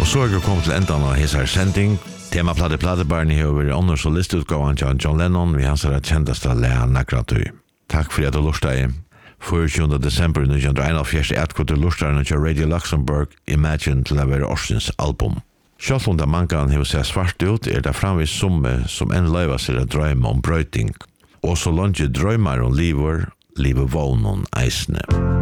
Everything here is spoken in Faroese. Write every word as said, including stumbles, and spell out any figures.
Og så er vi kommet til enden av hese sending. Temaplatte platebarn i høver ånder solistutgaven til John Lennon, vi hans er kjenteste Lea Nakratu. Takk for at du lortet i. tjuende desember nitton einogfjørs er at du lortet til Radio Luxembourg Imagine til å være årsens album. Selv om det mangan har sett svart ut, er det framvis summe som en løyva seg å drømme om brøyting. Og så langt drømmer om livet, livet vågnen eisene.